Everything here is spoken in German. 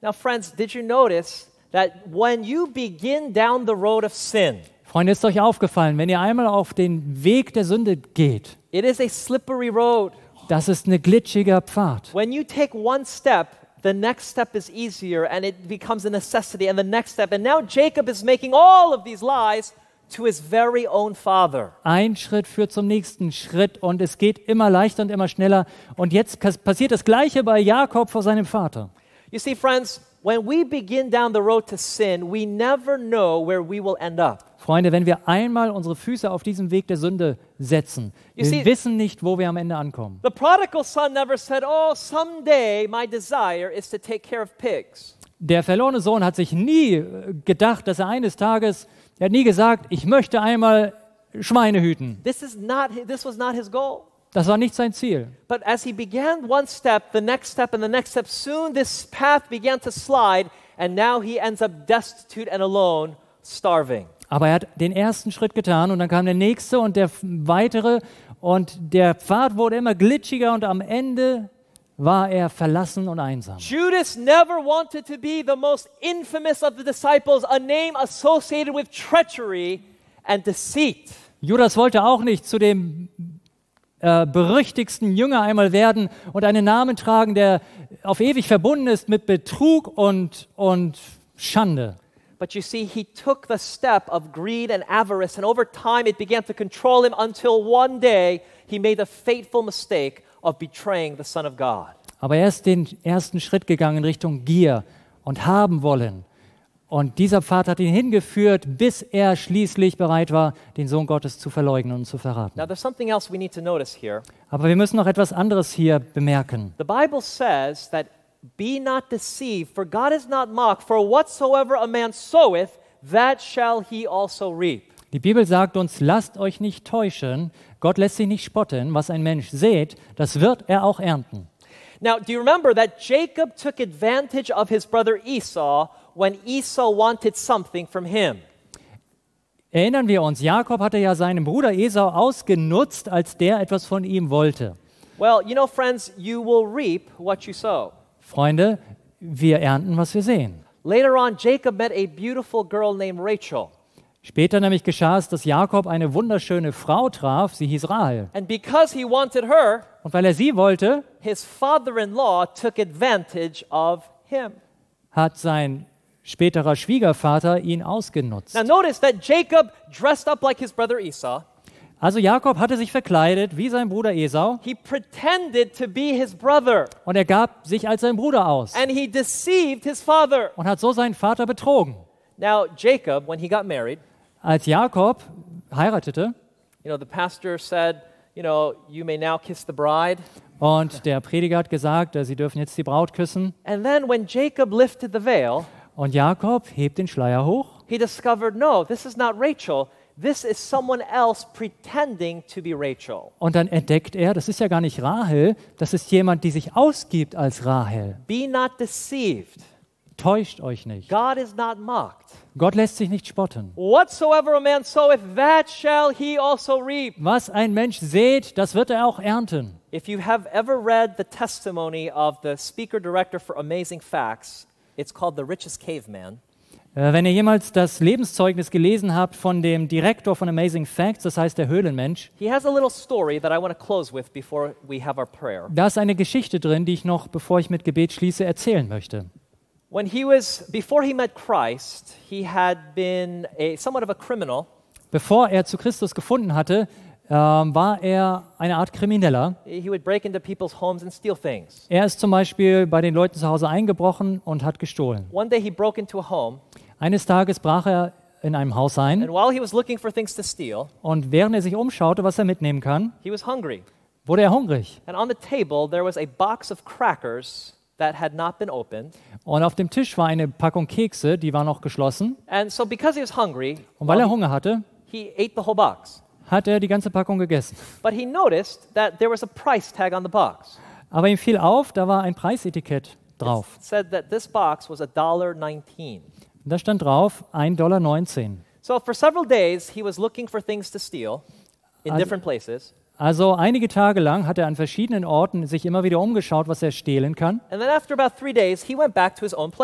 Now, friends, did you notice that when you begin down the road of sin, Freunde, ist euch aufgefallen, wenn ihr einmal auf den Weg der Sünde geht, it is a slippery road. das ist ein glitschiger Pfad. When you take one step, the next step is easier and it becomes a necessity, and the next step. And now Jacob is making all of these lies to his very own father. Ein Schritt führt zum nächsten Schritt und es geht immer leichter und immer schneller. Und jetzt passiert das Gleiche bei Jakob vor seinem Vater. You see, friends, when we begin down the road to sin, we never know where we will end up. Freunde, wenn wir einmal unsere Füße auf diesem Weg der Sünde setzen, wir wissen nicht, wo wir am Ende ankommen. The prodigal son never said, oh, someday my desire is to take care of pigs. Der verlorene Sohn hat sich nie gedacht, dass er eines Tages, er hat nie gesagt, ich möchte einmal Schweine hüten. This was not his goal. Das war nicht sein Ziel. But as he began one step, and the next step, soon this path began to slide, and now he ends up destitute and alone, starving. Aber er hat den ersten Schritt getan und dann kam der nächste und der weitere und der Pfad wurde immer glitschiger und am Ende war er verlassen und einsam. Judas never wanted to be the most infamous of the disciples, a name associated with treachery and deceit. Judas wollte auch nicht zu dem berüchtigsten Jünger einmal werden und einen Namen tragen, der auf ewig verbunden ist mit Betrug und Schande. But you see, he took the step of greed and avarice, and over time it began to control him until one day he made the fateful mistake of betraying the Son of God. Aber er ist den ersten Schritt gegangen in Richtung Gier und haben wollen. Und dieser Pfad hat ihn hingeführt, bis er schließlich bereit war, den Sohn Gottes zu verleugnen und zu verraten. Now there's something else we need to notice here. Aber wir müssen noch etwas anderes hier bemerken. The Bible says that be not deceived, for God is not mocked, for whatsoever a man soweth, that shall he also reap. Die Bibel sagt uns, lasst euch nicht täuschen, Gott lässt sich nicht spotten, was ein Mensch sät, das wird er auch ernten. Now, do you remember that Jacob took advantage of his brother Esau when Esau wanted something from him? Erinnern wir uns, Jakob hatte ja seinen Bruder Esau ausgenutzt, als der etwas von ihm wollte. Well, you know, friends, you will reap what you sow. Freunde, wir ernten, was wir sehen. Later on, Jacob met a beautiful girl named Rachel. Später nämlich geschah es, dass Jakob eine wunderschöne Frau traf, sie hieß Rahel. And because he wanted her, Und weil er sie wollte, his father-in-law took advantage of him. hat sein späterer Schwiegervater ihn ausgenutzt. Now notice that Jacob dressed up like his brother Esau. Also Jakob hatte sich verkleidet wie sein Bruder Esau He pretended to be his brother, und er gab sich als sein Bruder aus and he deceived his father. und hat so seinen Vater betrogen. Now, Jacob, when he got married, Als Jakob heiratete the pastor said, you may now kiss the bride. und der Prediger hat gesagt, sie dürfen jetzt die Braut küssen And then when Jacob lifted the veil, und Jakob hebt den Schleier hoch he discovered, no, this is not Rachel. This is someone else pretending to be Rachel. und dann entdeckt er, das ist ja gar nicht Rahel, das ist jemand, die sich ausgibt als Rahel. Be not deceived. Täuscht euch nicht. God is not mocked. Gott lässt sich nicht spotten. Whatsoever a man soweth, that shall he also reap. Was ein Mensch sät, das wird er auch ernten. If you have ever read the testimony of the speaker director for Amazing Facts, it's called The Richest Caveman. Wenn ihr jemals das Lebenszeugnis gelesen habt von dem Direktor von Amazing Facts, das heißt der Höhlenmensch, He has a little story that I want to close with before we have our prayer. da ist eine Geschichte drin, die ich noch, bevor ich mit Gebet schließe, erzählen möchte. Before he met Christ, he had been somewhat of a criminal. Bevor er zu Christus gefunden hatte, war er eine Art Krimineller. He would break into people's homes and steal things. Er ist zum Beispiel bei den Leuten zu Hause eingebrochen und hat gestohlen. One day he broke into a home, Eines Tages brach er in einem Haus ein and while he was looking for things to steal, und während er sich umschaute, was er mitnehmen kann, he was hungry. wurde er hungrig. And on the table there was a box of crackers that had not been opened. Und auf dem Tisch war eine Packung Kekse, die war noch geschlossen. And so because he was hungry, Und weil er Hunger hatte, he ate the whole box. hat er die ganze Packung gegessen. But he noticed that there was a price tag on the box. Aber ihm fiel auf, da war ein Preisetikett drauf. It said that this box was $1.19. Und da stand drauf 1,19 $. So for several days he was looking for things to steal in different places. Also einige Tage lang hat er an verschiedenen Orten sich immer wieder umgeschaut, was er stehlen kann. And then after about 3 days he went back to his own place.